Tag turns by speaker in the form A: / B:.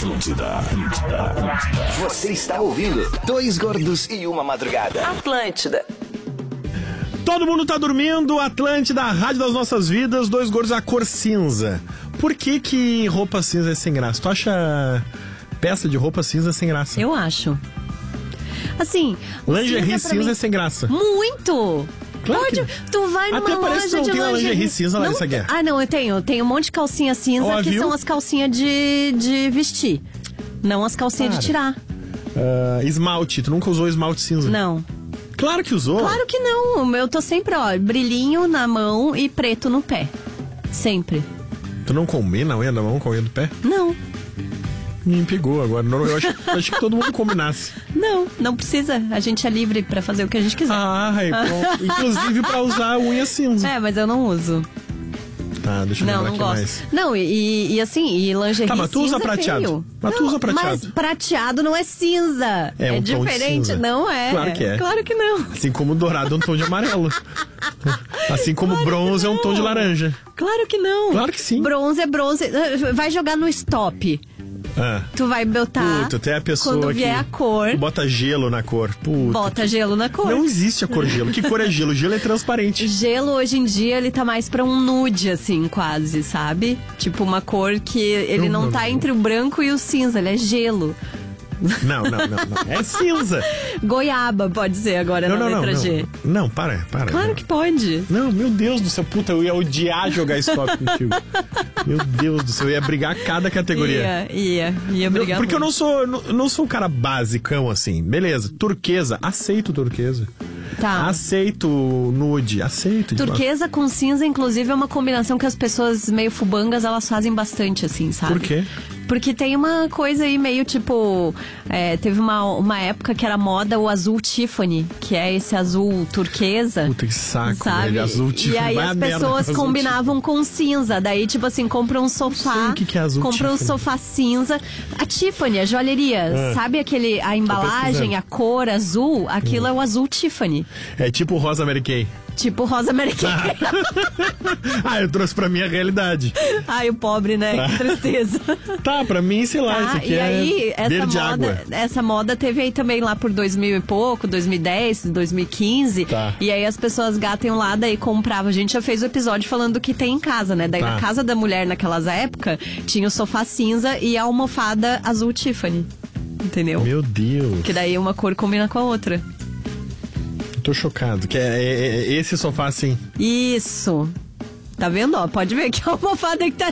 A: Atlântida. Você está ouvindo Dois Gordos e uma Madrugada.
B: Atlântida.
C: Todo mundo tá dormindo, Atlântida, a rádio das nossas vidas, Dois Gordos, a cor cinza. Por que roupa cinza é sem graça? Tu acha peça de roupa cinza sem graça?
D: Eu acho. Assim,
C: lingerie cinza é sem graça.
D: Muito!
C: Claro
D: Pode, tu vai numa
C: até parece
D: loja
C: que não
D: de
C: tem uma
D: lingerie.
C: lingerie cinza, Larissa Guerra.
D: Ah, não, eu tenho um monte de calcinha cinza, que
C: viu?
D: são as calcinhas de vestir. Não as calcinhas de tirar.
C: Esmalte, tu nunca usou esmalte cinza?
D: Não.
C: Claro que usou.
D: Claro que não. Eu tô sempre, brilhinho na mão e preto no pé. Sempre.
C: Tu não combina a unha da mão com a unha do pé?
D: Não.
C: Me pegou agora. Não, eu acho que todo mundo combinasse.
D: Não precisa. A gente é livre pra fazer o que a gente quiser.
C: Pronto. Inclusive pra usar unha cinza.
D: Mas eu não uso.
C: Tá, deixa eu lembrar aqui
D: gosto.
C: mais.
D: Não, e assim, e lingerie
C: Tá, mas tu usa
D: cinza
C: prateado.
D: feio.
C: Mas tu usa prateado.
D: Mas prateado não é cinza.
C: É um tom de
D: diferente.
C: cinza.
D: Não é.
C: Claro que é.
D: Claro que não.
C: Assim como dourado é um tom de amarelo. Assim como bronze é um tom de laranja.
D: Claro que não.
C: Claro que sim.
D: Bronze é bronze. Vai jogar no stop. Tu vai botar.
C: Puta, tem a pessoa
D: quando vier a cor.
C: Tu bota gelo na cor. Puta.
D: Bota gelo na cor.
C: Não existe a cor gelo. Que cor é gelo? Gelo é transparente.
D: Gelo, hoje em dia, ele tá mais pra um nude, assim, quase, sabe? Tipo, uma cor que ele não tá entre o branco e o cinza, ele é gelo.
C: Não. É cinza.
D: Goiaba pode ser agora na letra G.
C: Não, para.
D: Claro que pode.
C: Não, meu Deus do céu, puta, eu ia odiar jogar stop contigo. Meu Deus do céu, eu ia brigar cada categoria.
D: Ia brigar.
C: Porque
D: muito.
C: eu não sou um cara basicão assim. Beleza, turquesa, aceito turquesa.
D: Tá.
C: Aceito nude, aceito.
D: Turquesa com cinza, inclusive, é uma combinação que as pessoas meio fubangas, elas fazem bastante, assim, sabe?
C: Por quê?
D: Porque tem uma coisa aí meio tipo... teve uma época que era moda o azul Tiffany, que é esse azul turquesa.
C: Puta que saco,
D: sabe?
C: velho. Azul Tiffany.
D: E aí
C: vai
D: as
C: a merda
D: pessoas
C: com azul
D: combinavam com cinza. Daí, tipo assim, compra um sofá.
C: Não sei o que é azul
D: compra um
C: Tiffany.
D: sofá cinza. A Tiffany, a joalheria, sabe a embalagem, a cor azul? Aquilo é o azul Tiffany.
C: É tipo rosa Mary Kay.
D: Tipo rosa americana.
C: Eu trouxe pra minha realidade.
D: Ai, o pobre, né? Que tristeza.
C: Tá, pra mim, sei lá, isso aqui
D: e aí,
C: verde água.
D: essa moda teve aí também lá por 2000 e pouco, 2010, 2015.
C: Tá.
D: E aí as pessoas gatam lá, daí compravam. A gente já fez o episódio falando do que tem em casa, né? Daí na casa da mulher, naquelas épocas, tinha o sofá cinza e a almofada azul Tiffany. Entendeu?
C: Meu Deus.
D: Que daí uma cor combina com a outra.
C: Tô chocado. Que é esse sofá assim.
D: Isso. Tá vendo? Ó, pode ver que a almofada que tá